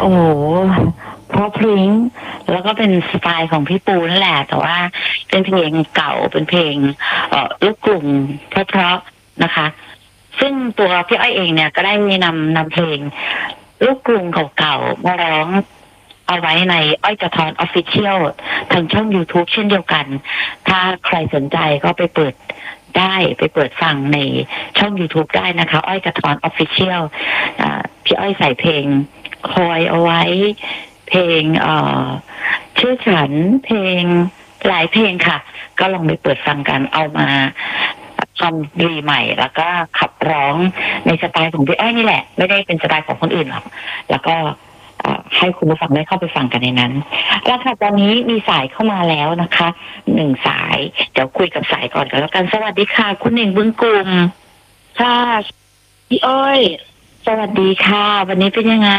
โอ้โหเพราะพริ้งแล้วก็เป็นสไตล์ของพี่ปูนั่นแหละแต่ว่าเป็นเพลงเก่าเป็นเพลงลูกกรุงเพราะนะคะ ซึ่งตัวพี่อ้อยเองเนี่ยก็ได้มีนำเพลงลูกกรุงเก่าๆมาร้องเอาไว้ในอ้อยกระทอนออฟฟิเชียลทางช่อง YouTube เช่นเดียวกัน ถ้าใครสนใจก็ไปเปิดได้ไปเปิดฟังในช่อง YouTube ได้นะคะอ้อยกระทอนออฟฟิเชียลพี่อ้อยใส่เพลงคอยเอาไว้เพลงชื่อฉันเพลงหลายเพลงค่ะ ก็ลองไปเปิดฟังกันเอามาทำรีใหม่แล้วก็ขับร้องในสไตล์ของพี่อ้อยนี่แหละไม่ได้เป็นสไตล์ของคนอื่นหรอกแล้วก็ให้คุณผู้ฟังได้เข้าไปฟังกันในนั้นแล้วค่ะตอนนี้มีสายเข้ามาแล้วนะคะ1 สายเดี๋ยวคุยกับสายก่อนกันแล้วกันสวัสดีค่ะคุณเน่งบึงกลุ่มค่ะพี่อ้อยสวัสดีค่ะวันนี้เป็นยังไง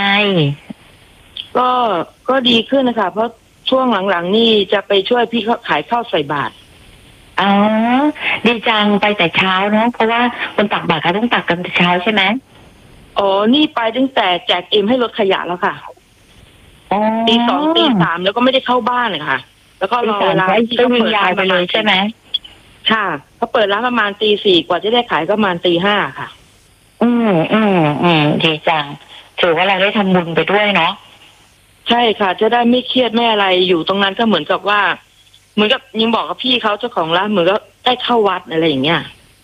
ก็ดีขึ้นนะคะเพราะช่วงหลังๆนี่จะไปช่วยพี่เขาขายข้าวใส่บาตรอ๋อดีจังไปแต่เช้าเนาะเพราะว่าคนตักบาตรเขาต้องตักกันแต่เช้าใช่ไหมอ๋อนี่ไปตั้งแต่แจกเอ็มให้รถขยะแล้วค่ะตี 2 ตี 3แล้วก็ไม่ได้เข้าบ้านเลยค่ะแล้วก็รอเวลาที่เขาเปิดร้านไปเลยใช่ไหมค่ะเขาเปิดร้านประมาณตี 4กว่าจะได้ขายก็ประมาณตี 5ค่ะดีจังถือว่าเราได้ทำบุญไปด้วยเนาะใช่ค่ะจะได้ไม่เครียดไม่อะไรอยู่ตรงนั้นก็เหมือนกับว่าเหมือนกับยังบอกกับพี่เขาเจ้าของร้านเหมือนก็ได้เข้าวัดอะไรอย่างเงี้ย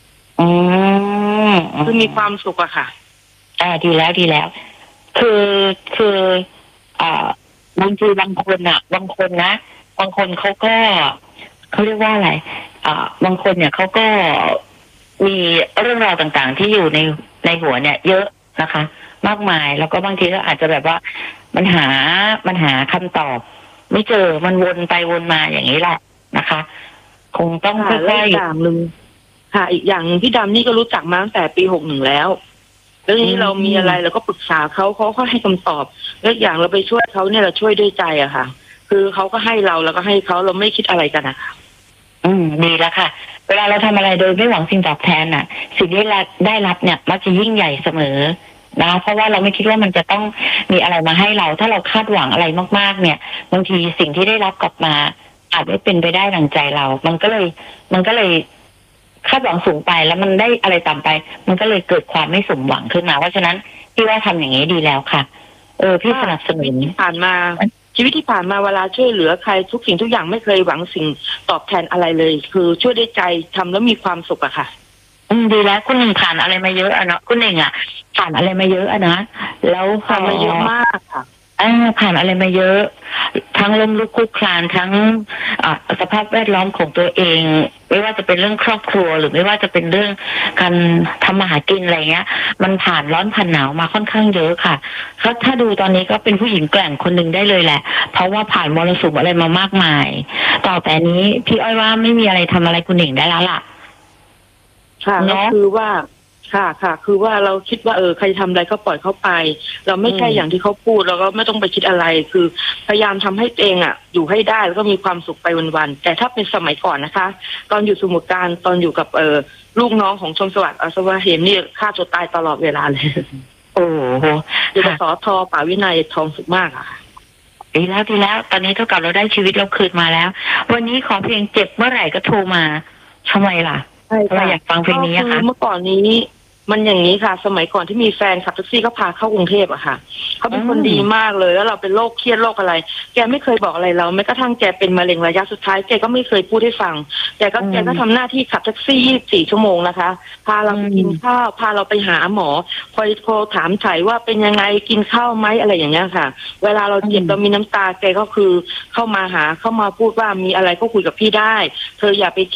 คือมีความสุขอะค่ะดีแล้วคือบางทีบางคนนะบางคนเขาเรียกว่าอะไรบางคนเนี่ยเขาก็มีเรื่องราวต่างๆที่อยู่ในหัวเนี่ยเยอะนะคะมากมายแล้วก็บางทีก็อาจจะแบบว่ามันหาคำตอบไม่เจอมันวนไปวนมาอย่างนี้แหละนะคะคงต้องค่อยๆอย่างนึงค่ะอีกอย่างพี่ดำนี่ก็รู้จักมาตั้งแต่ปี61แล้วแล้วนี้เรามีอะไรเราก็ปรึกษาเขาก็ให้คำตอบแล้วอย่างเราไปช่วยเขาเนี่ยเราช่วยด้วยใจอะค่ะคือเขาก็ให้เราแล้วก็ให้เขาเราไม่คิดอะไรกันนะคะดีแล้วค่ะเวลาเราทำอะไรโดยไม่หวังสิ่งตอบแทนน่ะสิ่งที่เราได้รับเนี่ยมักจะยิ่งใหญ่เสมอนะเพราะว่าเราไม่คิดว่ามันจะต้องมีอะไรมาให้เราถ้าเราคาดหวังอะไรมากๆเนี่ยบางทีสิ่งที่ได้รับกลับมาอาจไม่เป็นไปได้ดังใจเรามันก็เลยคาดหวังสูงไปแล้วมันได้อะไรตามไปมันก็เลยเกิดความไม่สมหวังขึ้นมาเพราะฉะนั้นพี่ว่าทำอย่างนี้ดีแล้วค่ะพี่สนับสนุนชีวิตที่ผ่านมาเวลาช่วยเหลือใครทุกสิ่งทุกอย่างไม่เคยหวังสิ่งตอบแทนอะไรเลยคือช่วยด้วยใจทำแล้วมีความสุขอะค่ะดีแล้วคุณหนึ่งผ่านอะไรมาเยอะอะเนาะคุณหนึ่งอะผ่านอะไรมาเยอะอะนะแล้วผ่านมาเยอะมากค่ะผ่านอะไรมาเยอะทั้งล้มลุกคลุกคลานทั้งสภาพแวดล้อมของตัวเองไม่ว่าจะเป็นเรื่องครอบครัวหรือไม่ว่าจะเป็นเรื่องการทำมาหากินอะไรเงี้ยมันผ่านร้อนผ่านหนาวมาค่อนข้างเยอะค่ะถ้าดูตอนนี้ก็เป็นผู้หญิงแกร่งคนหนึ่งได้เลยแหละเพราะว่าผ่านมรสุมอะไรมามากมายต่อแต่นี้พี่อ้อยว่าไม่มีอะไรทำอะไรคุณหนิงได้แล้วล่ะค่ะก็คือว่าค่ะคือว่าเราคิดว่าใครทำอะไรก็ปล่อยเขาไปเราไม่ใช่อย่างที่เขาพูดเราก็ไม่ต้องไปคิดอะไรคือพยายามทำให้ตัวเองอยู่ให้ได้แล้วก็มีความสุขไปวันๆแต่ถ้าเป็นสมัยก่อนนะคะตอนอยู่สมุทรปราการตอนอยู่กับลูกน้องของชมสวัสดิ์อัศวะเหมนี่ฆ่าตัวตายตลอดเวลาเลยโอ้โหอยู่กับสท.ป่าวินัยทองสุขมากค่ะดีแล้วตอนนี้เท่ากับเราได้ชีวิตเราคืนมาแล้ววันนี้ขอเพลงเจ็บเมื่อไหร่ก็โทรมาทำไมล่ะเราอยากฟังเพลงนี้ค่ะเมื่อก่อนนี้มันอย่างนี้ค่ะสมัยก่อนที่มีแฟนขับแท็กซี่ก็พาเข้ากรุงเทพอะค่ะเขาเป็นคนดีมากเลยแล้วเราเป็นโรคเครียดโรคอะไรแกไม่เคยบอกอะไรเราแม้กระทั่งแกเป็นมะเร็งระยะสุดท้ายแกก็ไม่เคยพูดให้ฟังแกก็ทำหน้าที่ขับแท็กซี่24 ชั่วโมงนะคะพาเราไปกินข้าวพาเราไปหาหมอคอยโทรถามไถ่ว่าเป็นยังไงกินข้าวไหมอะไรอย่างเงี้ยค่ะเวลาเราเจ็บเรามีน้ำตาแกก็คือเข้ามาพูดว่ามีอะไรก็คุยกับพี่ได้เธออย่าไป